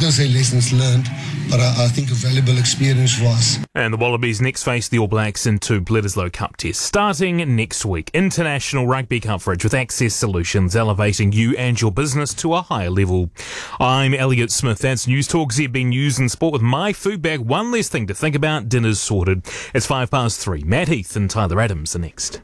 going to say lessons learned, but I think a valuable experience for us. And the Wallabies next face the All Blacks in 2 Bledisloe Cup tests. Starting next week, international rugby coverage with Access Solutions, elevating you and your business to a higher level. I'm Elliot Smith. That's News Talk ZB News and Sport with my food bag. One less thing to think about. Dinner's sorted. It's 3:05. Matt Heath and Tyler Adams are next.